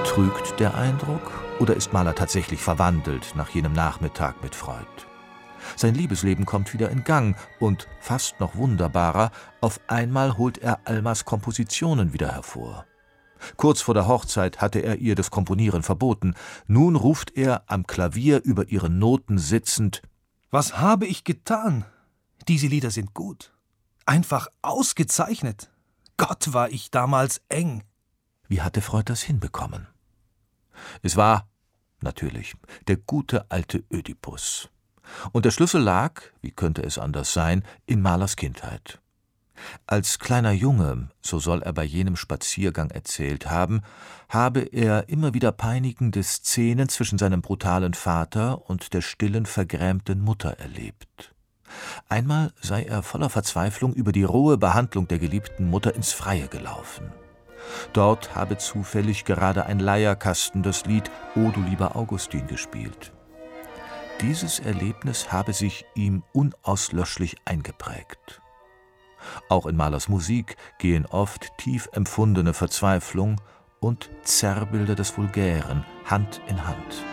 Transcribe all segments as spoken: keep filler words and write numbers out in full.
Trügt der Eindruck, oder ist Mahler tatsächlich verwandelt nach jenem Nachmittag mit Freud? Sein Liebesleben kommt wieder in Gang und, fast noch wunderbarer, auf einmal holt er Almas Kompositionen wieder hervor. Kurz vor der Hochzeit hatte er ihr das Komponieren verboten. Nun ruft er am Klavier über ihre Noten sitzend: »Was habe ich getan? Diese Lieder sind gut. Einfach ausgezeichnet. Gott, war ich damals eng.« Wie hatte Freud das hinbekommen? Es war, natürlich, der gute alte Ödipus. Und der Schlüssel lag, wie könnte es anders sein, in Mahlers Kindheit. Als kleiner Junge, so soll er bei jenem Spaziergang erzählt haben, habe er immer wieder peinigende Szenen zwischen seinem brutalen Vater und der stillen, vergrämten Mutter erlebt. Einmal sei er voller Verzweiflung über die rohe Behandlung der geliebten Mutter ins Freie gelaufen. Dort habe zufällig gerade ein Leierkasten das Lied »O du lieber Augustin« gespielt. Dieses Erlebnis habe sich ihm unauslöschlich eingeprägt. Auch in Mahlers Musik gehen oft tief empfundene Verzweiflung und Zerrbilder des Vulgären Hand in Hand.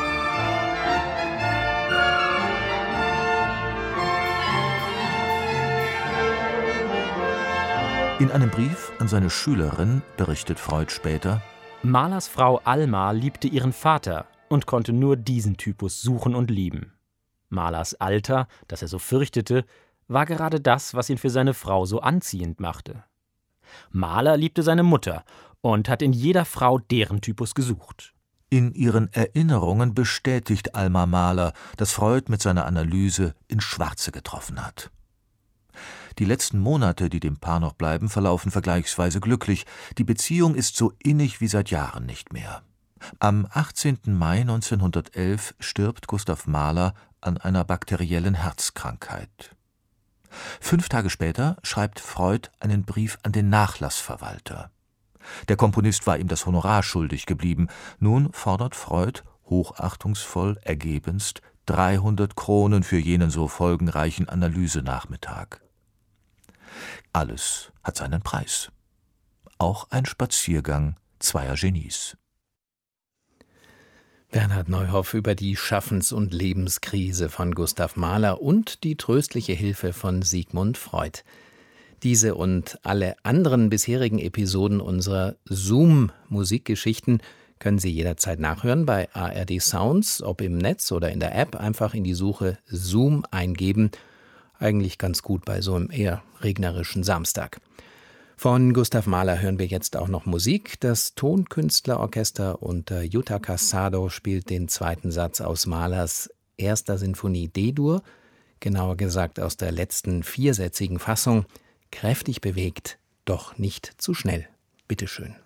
In einem Brief an seine Schülerin berichtet Freud später: Mahlers Frau Alma liebte ihren Vater und konnte nur diesen Typus suchen und lieben. Mahlers Alter, das er so fürchtete, war gerade das, was ihn für seine Frau so anziehend machte. Mahler liebte seine Mutter und hat in jeder Frau deren Typus gesucht. In ihren Erinnerungen bestätigt Alma Mahler, dass Freud mit seiner Analyse ins Schwarze getroffen hat. Die letzten Monate, die dem Paar noch bleiben, verlaufen vergleichsweise glücklich. Die Beziehung ist so innig wie seit Jahren nicht mehr. Am achtzehnten Mai neunzehnhundertelf stirbt Gustav Mahler an einer bakteriellen Herzkrankheit. Fünf Tage später schreibt Freud einen Brief an den Nachlassverwalter. Der Komponist war ihm das Honorar schuldig geblieben. Nun fordert Freud, hochachtungsvoll, ergebenst, dreihundert Kronen für jenen so folgenreichen Analysenachmittag. Alles hat seinen Preis. Auch ein Spaziergang zweier Genies. Bernhard Neuhoff über die Schaffens- und Lebenskrise von Gustav Mahler und die tröstliche Hilfe von Sigmund Freud. Diese und alle anderen bisherigen Episoden unserer Zoom-Musikgeschichten können Sie jederzeit nachhören bei A R D Sounds, ob im Netz oder in der App. Einfach in die Suche Zoom eingeben. Eigentlich ganz gut bei so einem eher regnerischen Samstag. Von Gustav Mahler hören wir jetzt auch noch Musik. Das Tonkünstlerorchester unter Jutta Cassado spielt den zweiten Satz aus Mahlers erster Sinfonie D-Dur, genauer gesagt aus der letzten viersätzigen Fassung, kräftig bewegt, doch nicht zu schnell. Bitteschön.